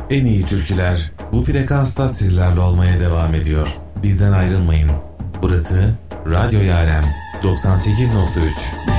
En iyi türküler bu frekansta sizlerle olmaya devam ediyor. Bizden ayrılmayın. Burası Radyo Yalem 98.3.